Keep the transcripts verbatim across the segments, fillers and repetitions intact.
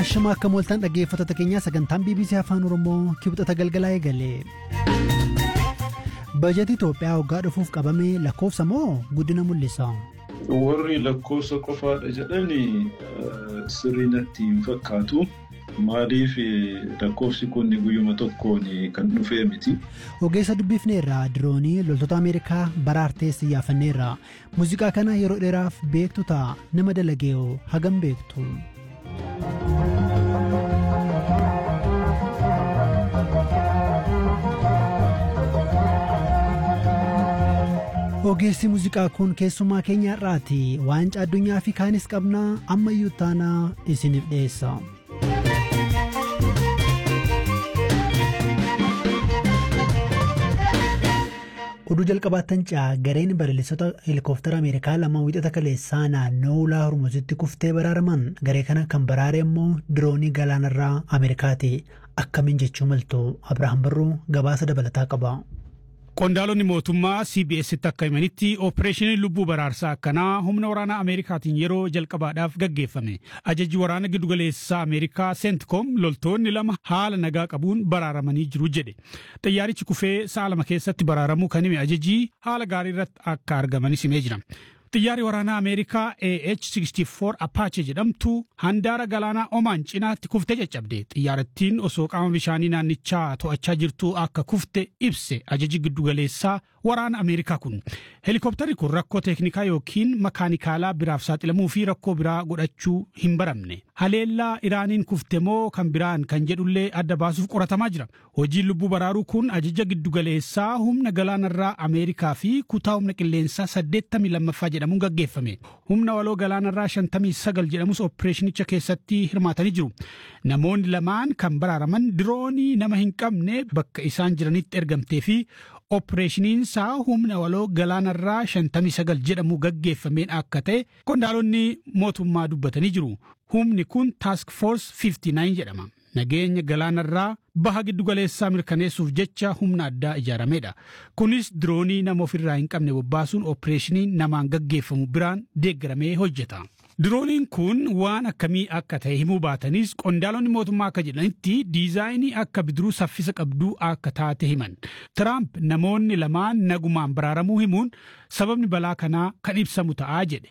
Ashama akka mooltaan dhaggeeffattoota keenyaa sagantaan B B C Afaan Oromoo kibxata galgalaa eegale. Bajetii Itoophiyaa waggaa dhufuuf qabame lakkoofsa moo guddina mul'isa? Warri lakkoofsa qofaadha jedhanii sirrii natti hin fakkaatu. Maaliif lakkoofsi kun guyyuma tokkoon kan dhufee miti? Ogeessa dubbifneerra diroonii loltoota Ameerikaa baraartee siyyaafanneerra. Muuziqaa kana yeroo dheeraaf beektu ta'a nama dalagee'oo hagam beektu? Ogeessi muuziqaa kun keessumaa keenya irraati. Waancaa addunyaa fi kaanis qabnaa ammayyuu taanaa isiniif dhiyeessa. Oduu jalqabaatan caa gareen balalistoota heelikoftara Ameerikaa lama wixata kaleessaa naannoo ulaa Hormuzitti kuftee baraaraman. Garee kana kan baraare immoo diroonii galaanarraa Ameerikaati. Akkamiin jechuu maltu Abrahaam Barruu gabaasa dabalataa qaba. Qondaalonni mootummaa C B S akka himanitti opereeshiniin lubbuu baraarsaa akkanaa humna waraanaa Ameerikaatiin yeroo jalqabaadhaaf gaggeeffame. Ajajji waraana giddugaleessaa Ameerikaa Seentikoom loltoonni lama haala nagaa qabuun baraaramanii jiru jedhe. Xiyyaarichi kufee sa'a lama keessatti baraaramuu kan hime ajajjii haala gaarii irratti akka argamanis himee jira. Xiyyaarri waraanaa Ameerikaa A H sixty four Apache jedhamtu handaara galaanaa Omaan cinaatti kuftee caccabde. Xiyyaarattiin osoo qaama bishaanii naannichaa to'achaa jirtu akka kufte ibse ajajji giddugaleessaa waraana Ameerikaa kun. Helikoptarri kun rakkoo teeknikaa yookiin makaanikaalaa biraaf saaxilamuu fi rakkoo biraa godhachuu hin baramne. Haleellaa Iraaniin kufte moo kan biraan kan jedhullee adda baasuuf qoratamaa jira. Hojiin lubbuu baraaruu kun ajaja giddugaleessaa humna galaanarraa Ameerikaa fi kutaa humna qilleensaa saddeettamii lammaffaa jedhamuun gaggeeffame. Humna waloo galaanarraa shantamii sagal jedhamus opereeshinicha keessatti hirmaatanii jiru. Namoonni lamaan kan baraaraman diroonii nama hin qabne bakka isaan jiranitti ergamtee fi opereeshiniinsaa humna waloo galaanarraa shantamii sagal jedhamu gaggeeffameen akka ta'e qondaalonni mootummaa dubbatanii jiru. Humni kun Task Force fifty nine jedhama. Nageenya galaanarraa baha giddugaleessaa mirkaneessuuf jecha humna addaa ijaarameedha. Kunis diroonii nama ofirraa hin qabne bobbaasuun opereeshiniin namaan gaggeeffamu biraan deeggaramee hojjeta. Dirooniin kun waan akkamii akka ta'e himuu baatanis qondaalonni mootummaa akka jedhanitti diizaayinii akka bidiruu saffisa qabduu akka taate himan. Tiraamp namoonni lamaan nagumaan baraaramuu himuun sababni balaa kanaa kan ibsamu ta'aa jedhe.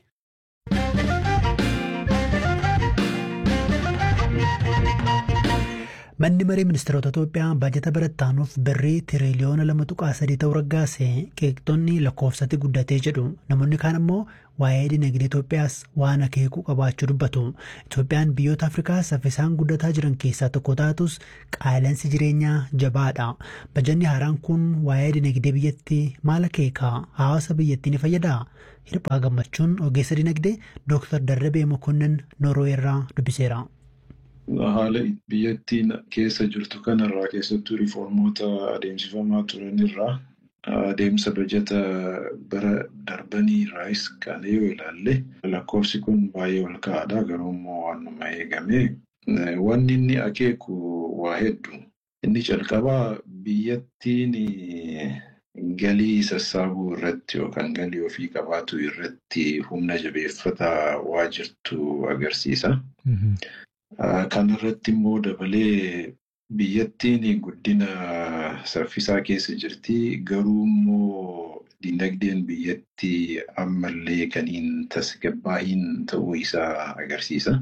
Manni maree ministeerota Itoophiyaa baajata barattaanuuf birrii tiriliyoona lama tuqaa sadii ta'uu raggaase. Qeeqxonni lakkoofsatti guddatee jedhu. Namoonni kaan immoo waa'ee dinagdee Itoophiyaas waan akeekuu qabaachuu dubbatu. Itoophiyaan biyyoota Afrikaa saffisaan guddataa jiran keessaa tokko taatus qaala'insi jireenyaa jabaadha. Bajanni haaraan kun waa'ee dinagdee biyyattii maal akeeka? Hawaasa biyyattii ni fayyadaa? Hirphaa Gammachuun ogeessa dinagdee Dooktar Darrabee Mokonnin Noorweerraa dubbiseera. Haala biyyattiin keessa jirtu kanarraa keessattuu riiformoota adeemsifamaa turanirraa adeemsa bajata bara darbanii irraas kan yoo ilaalle lakkoofsi kun baay'ee ol ka'aadha. Garuu immoo waanuma eegame wanni inni akeeku waa hedduu. Inni calqabaa biyyattiin galii sassaabuu irratti yookaan galii ofii qabaatu irratti humna jabeeffataa waa jirtu agarsiisa. Kan irratti immoo dabalee biyyattiin guddina saffisaa keessa jirti. Garuu immoo dinagdeen biyyattii ammallee kan hin tasgabbaa'iin ta'uu isaa agarsiisa.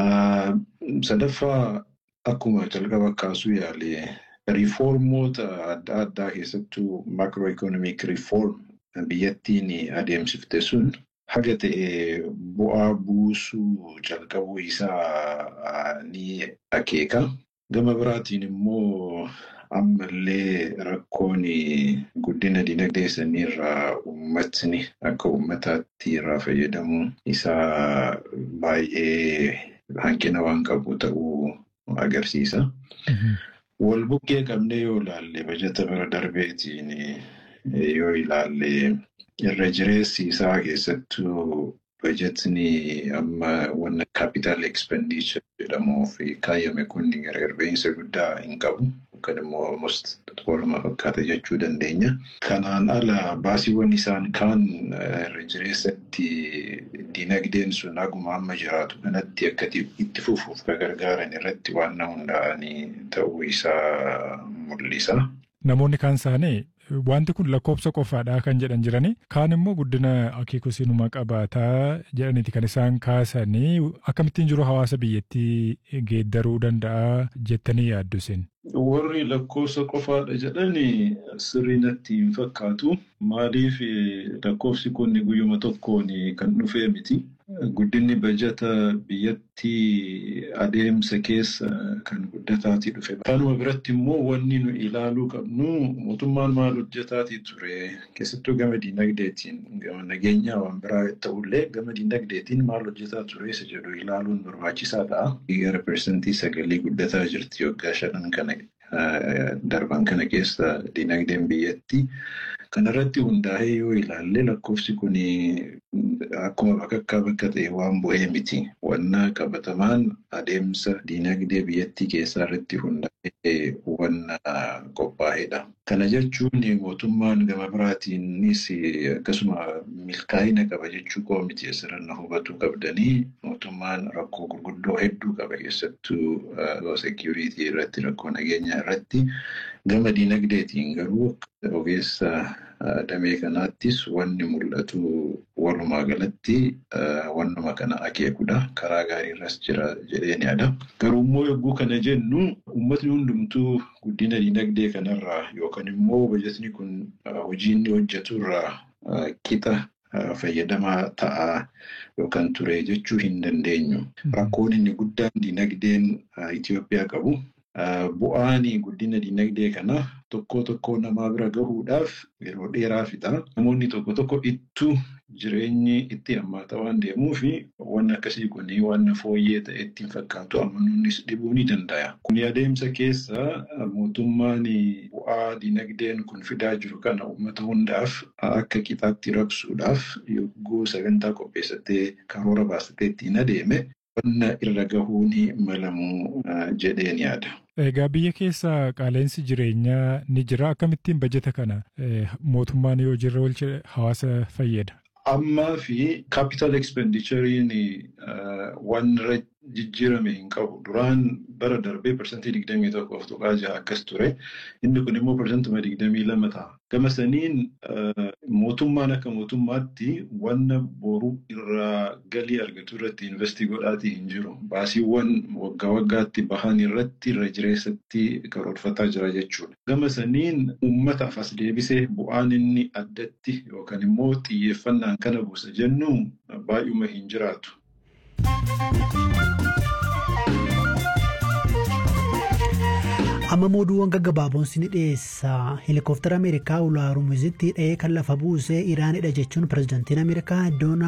Sadaffaa akkuma calqaba kaasuu yaale riiformoota adda addaa keessattuu macroeconomic reform biyyattiin adeemsifte sun haga ta'e bu'aa buusuu calqabuu isaa ni akeeka. Gama biraatiin immoo ammallee rakkoon guddina dinagdee saniirraa uummatni akka uummataatti irraa fayyadamu isaa baay'ee hanqina waan qabu ta'uu agarsiisa. Wal bukkee qabnee yoo ilaalle bajata bara darbeetiin yoo ilaalle irra jireessi isaa keessattuu bajetni amma wanna capital expenditure jedhamuu fi kaayame kun gargaarsa guddaa hin qabu. yookaan immoo almost waluma fakkaata jechuu dandeenya. Kanaan ala baasiiwwan isaan kaan irra jireessatti dinagdeen sun haguma amma jiraatu kanatti akka itti fufuuf gargaaran irratti waan hundaa'anii ta'uu isaa mul'isa. Namoonni kaan isaanii wanti kun lakkoofsa qofaadhaa kan jedhan jiranii kaan immoo guddina akeekuusinuma qabaataa jedhaniiti kan isaan kaasanii akkamittiin jiru hawaasa biyyattii geeddaruu danda'a jettanii yaaddu isin. Warri lakkoofsa qofaadha jedhanii sirrii natti hin fakkaatu. Maaliif lakkoofsi kun guyyuma tokkoon kan dhufee miti. Guddinni bajata biyyattii adeemsa keessa kan guddataatii dhufe. Kanuma biratti immoo wanni nu ilaaluu qabnu mootummaan maal hojjetaatii ture keessattuu gama dinagdeetiin gama nageenyaa waan biraa ta'ullee gama dinagdeetiin maal hojjetaa ture isa jedhu ilaaluun barbaachisaa ta'a. Gara persentii sagalii guddataa jirti waggaa shanan kana darban kana keessa dinagdeen biyyattii. Kanarratti hundaa'ee yoo ilaalle lakkoofsi kun akkuma bakka bakka ta'e waan bu'ee miti. Wanna qabatamaan adeemsa dinagdee biyyattii keessaa irratti hundaa'ee wanna qophaa'edha. Kana jechuun mootummaan gama biraatiinis akkasuma milkaa'ina qaba jechuu koo miti asirratti hubachuu qabdanii mootummaan rakkoo gurguddoo hedduu qaba keessattuu seekiyuriitii irratti rakkoo nageenyaa irratti gama dinagdeetiin garuu ogeessa damee kanaattis wanni mul'atu walumaa galatti wannuma kana akeekudha. Karaa gaariirras jira jedheen yaada. Garuu immoo yogguu kana jennu uummatni hundumtuu guddina dinagdee kanarraa yookaan immoo bajatni kun hojii inni hojjeturraa qixa fayyadamaa ta'aa yookaan ture jechuu hin dandeenyu. Rakkoon inni guddaan dinagdeen Itoophiyaa qabu. Bu'aan guddina dinagdee kana tokko tokko namaa bira gahuudhaaf yeroo dheeraa fixa. Namoonni tokko tokko ittuu jireenyi itti hammaataa waan deemuu fi waan akkasii kun waan fooyyee ta'e ittiin fakkaatu amanuunis dhibuu ni danda'a. Kun adeemsa keessa mootummaan bu'aa dinagdeen kun fidaa jiru kana uummata hundaaf akka qixaatti raabsuudhaaf yogguu sagantaa qopheessatee karoora baasatee ittiin adeeme wanna irra gahuun malamuu jedheen yaada. Egaa biyya keessa qaaleensi jireenyaa ni jira. Akkamittiin bajeta kana mootummaan yoo jirra oolche hawaasa fayyada? Ammaa fi capital expenditure'n waan irra jijjiirame hin qabu. Duraan bara darbee persentii digdamii tokkoof tuqaa jaha akkas ture. Inni kun immoo persentuma digdamii lama ta'a. Gama saniin mootummaan akka mootummaatti wanna boru irraa galii argatu irratti investii godhaatii hin jiru. Baasiiwwan waggaa waggaatti bahan irratti irra jireessatti karoorfataa jira jechuudha. Gama saniin uummataaf as deebisee bu'aan inni addatti yookaan immoo xiyyeeffannaan kana buusa jennu baay'uma hin jiraatu. Amma mooduuwwan gaggabaaboon sini dhiyeessa. Helikooftara Ameerikaa ulaa Hormuzitti dha'ee kan lafa buusee Iraanidha jechuun pirezidaantiin Ameerikaa Doonaald